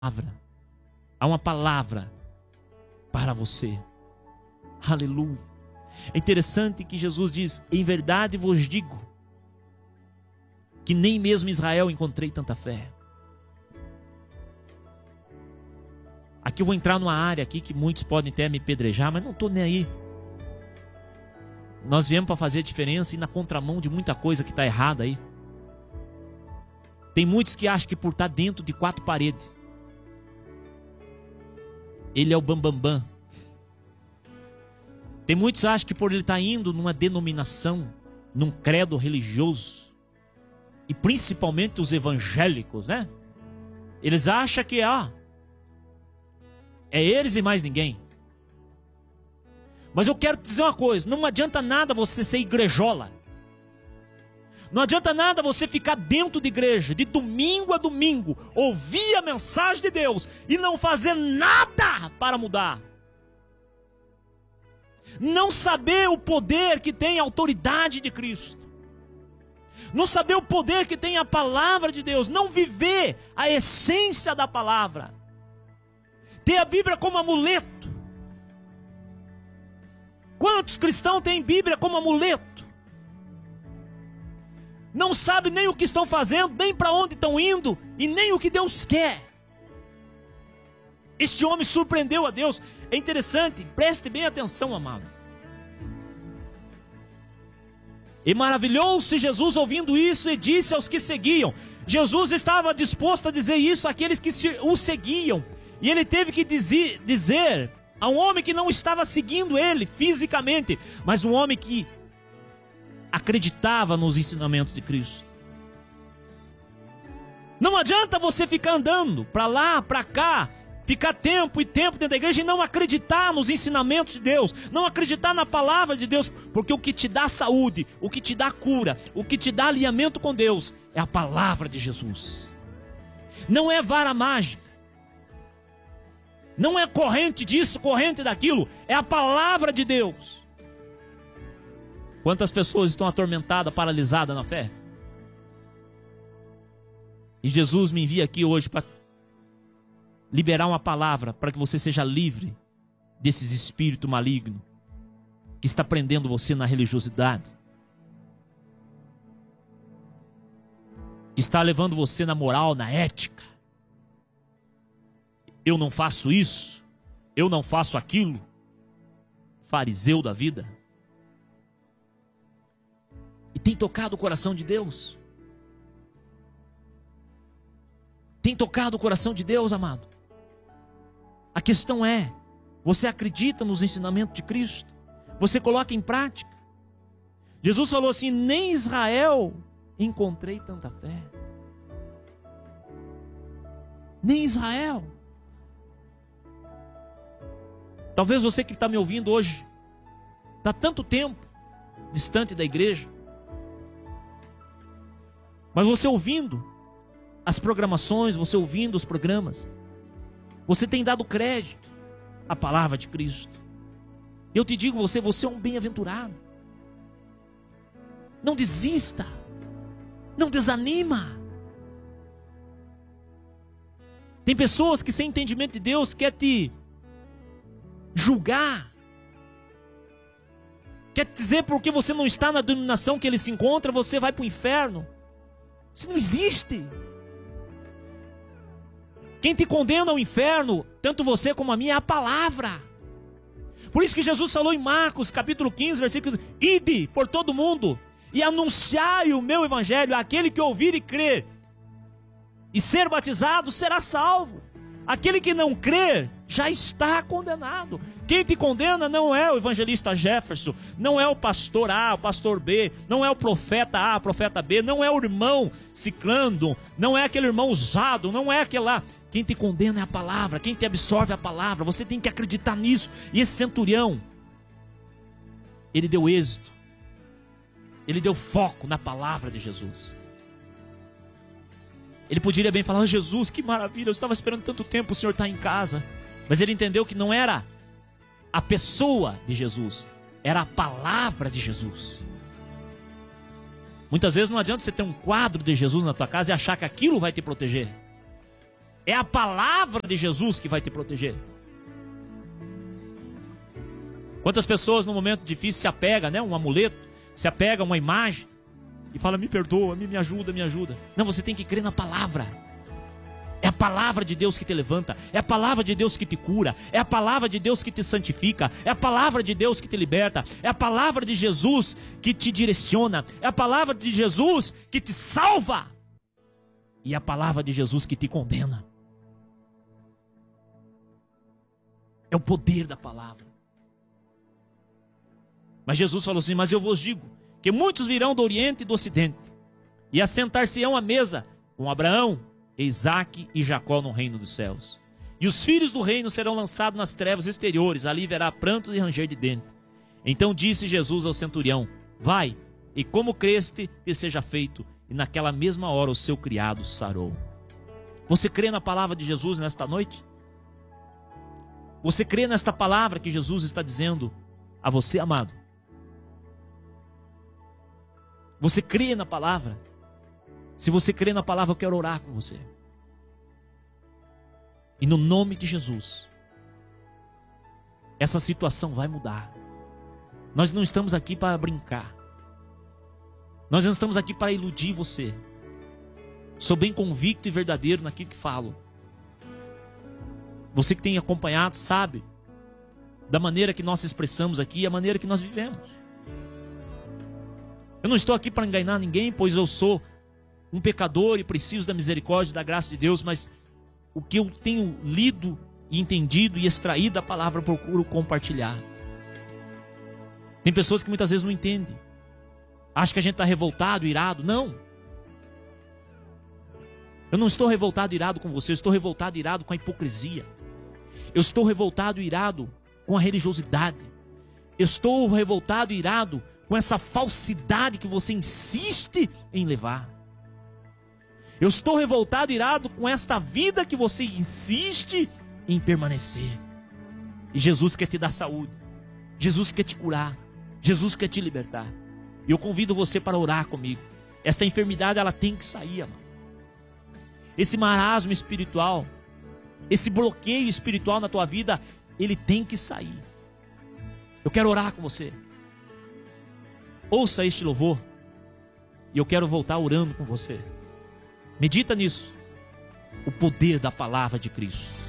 Há uma palavra para você. Aleluia. É interessante que Jesus diz: em verdade vos digo, que nem mesmo em Israel encontrei tanta fé. Aqui eu vou entrar numa área aqui que muitos podem até me pedrejar, mas não estou nem aí. Nós viemos para fazer diferença e na contramão de muita coisa que está errada aí. Tem muitos que acham que por estar dentro de 4 paredes, ele é o bambambam. Tem muitos que acham que por ele estar indo numa denominação, num credo religioso, e principalmente os evangélicos, né? Eles acham que é eles e mais ninguém. Mas eu quero te dizer uma coisa: não adianta nada você ser igrejola. Não adianta nada você ficar dentro de igreja, de domingo a domingo, ouvir a mensagem de Deus e não fazer nada para mudar. Não saber o poder que tem a autoridade de Cristo. Não saber o poder que tem a palavra de Deus. Não viver a essência da palavra. Ter a Bíblia como amuleto. Quantos cristãos têm Bíblia como amuleto? Não sabe nem o que estão fazendo, nem para onde estão indo, e nem o que Deus quer. Este homem surpreendeu a Deus. É interessante, preste bem atenção, amado. E maravilhou-se Jesus ouvindo isso e disse aos que seguiam. Jesus estava disposto a dizer isso àqueles que o seguiam. E ele teve que dizer a um homem que não estava seguindo ele fisicamente, mas um homem que acreditava nos ensinamentos de Cristo. Não adianta você ficar andando para lá, para cá, ficar tempo e tempo dentro da igreja e não acreditar nos ensinamentos de Deus, não acreditar na palavra de Deus, porque o que te dá saúde, o que te dá cura, o que te dá alinhamento com Deus é a palavra de Jesus. Não é vara mágica, não é corrente disso, corrente daquilo, é a palavra de Deus. Quantas pessoas estão atormentadas, paralisadas na fé? E Jesus me envia aqui hoje para liberar uma palavra para que você seja livre desses espíritos malignos que está prendendo você na religiosidade, que está levando você na moral, na ética. Eu não faço isso, eu não faço aquilo. Fariseu da vida. E tem tocado o coração de Deus? Tem tocado o coração de Deus, amado? A questão é, você acredita nos ensinamentos de Cristo? Você coloca em prática? Jesus falou assim: nem em Israel encontrei tanta fé. Nem em Israel. Talvez você que está me ouvindo hoje está tanto tempo distante da igreja, mas você ouvindo as programações, você ouvindo os programas, você tem dado crédito à palavra de Cristo. Eu te digo, você é um bem-aventurado. Não desista, não desanima. Tem pessoas que sem entendimento de Deus quer te julgar, quer dizer porque você não está na denominação que ele se encontra, você vai para o inferno. Isso não existe. Quem te condena ao inferno, tanto você como a mim, é a palavra. Por isso que Jesus falou em Marcos capítulo 15, versículo: ide por todo mundo e anunciai o meu evangelho, aquele que ouvir e crer e ser batizado será salvo. Aquele que não crer já está condenado. Quem te condena não é o evangelista Jefferson, não é o pastor A, o pastor B, não é o profeta A, o profeta B, não é o irmão ciclando, não é aquele irmão usado, não é aquele lá. Quem te condena é a palavra, quem te absorve é a palavra. Você tem que acreditar nisso. E esse centurião, ele deu êxito, ele deu foco na palavra de Jesus. Ele poderia bem falar: Jesus, que maravilha, eu estava esperando tanto tempo o Senhor estar em casa. Mas ele entendeu que não era a pessoa de Jesus, era a palavra de Jesus. Muitas vezes não adianta você ter um quadro de Jesus na tua casa e achar que aquilo vai te proteger. É a palavra de Jesus que vai te proteger. Quantas pessoas no momento difícil se apegam, né? Um amuleto, se apega a uma imagem e fala, me perdoa, me ajuda, me ajuda. Não, você tem que crer na palavra. É a palavra de Deus que te levanta, é a palavra de Deus que te cura, é a palavra de Deus que te santifica, é a palavra de Deus que te liberta, é a palavra de Jesus que te direciona, é a palavra de Jesus que te salva e é a palavra de Jesus que te condena. É o poder da palavra. Mas Jesus falou assim, mas eu vos digo que muitos virão do Oriente e do Ocidente e assentar-se-ão à mesa com Abraão, Isaque e Jacó no reino dos céus. E os filhos do reino serão lançados nas trevas exteriores, ali haverá pranto e ranger de dentes. Então disse Jesus ao centurião, vai, e como creste, te seja feito. E naquela mesma hora o seu criado sarou. Você crê na palavra de Jesus nesta noite? Você crê nesta palavra que Jesus está dizendo a você, amado? Você crê na palavra? Se você crê na palavra, eu quero orar com você. E no nome de Jesus, essa situação vai mudar. Nós não estamos aqui para brincar. Nós não estamos aqui para iludir você. Sou bem convicto e verdadeiro naquilo que falo. Você que tem acompanhado sabe da maneira que nós expressamos aqui e a maneira que nós vivemos. Eu não estou aqui para enganar ninguém, pois eu sou um pecador e preciso da misericórdia e da graça de Deus, mas o que eu tenho lido e entendido e extraído da palavra eu procuro compartilhar. Tem pessoas que muitas vezes não entendem. Acham que a gente está revoltado, irado. Não. Eu não estou revoltado, irado com você. Eu estou revoltado, irado com a hipocrisia. Eu estou revoltado, irado com a religiosidade. Eu estou revoltado, irado com essa falsidade que você insiste em levar. Eu estou revoltado, irado com esta vida que você insiste em permanecer. E Jesus quer te dar saúde. Jesus quer te curar. Jesus quer te libertar. E eu convido você para orar comigo. Esta enfermidade, ela tem que sair, amado. Esse marasmo espiritual, esse bloqueio espiritual na tua vida, ele tem que sair. Eu quero orar com você. Ouça este louvor. E eu quero voltar orando com você. Medita nisso. O poder da palavra de Cristo.